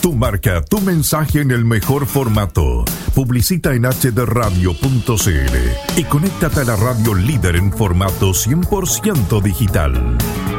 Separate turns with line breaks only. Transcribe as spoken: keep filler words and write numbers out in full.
tu marca, tu mensaje en el mejor formato. Publicita en h d radio punto c l y conéctate a la radio líder en formato cien por ciento digital.